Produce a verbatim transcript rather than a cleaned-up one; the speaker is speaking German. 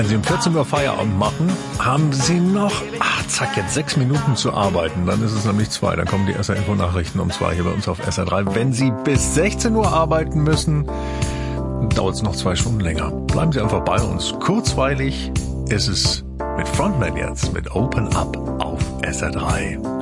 Wenn Sie um vierzehn Uhr Feierabend machen, haben Sie noch, ach zack, jetzt sechs Minuten zu arbeiten. Dann ist es nämlich zwei. Dann kommen die S R-Info-Nachrichten um zwei hier bei uns auf S R drei. Wenn Sie bis sechzehn Uhr arbeiten müssen, dauert es noch zwei Stunden länger. Bleiben Sie einfach bei uns. Kurzweilig ist es mit Frontman jetzt, mit Open Up auf S R drei.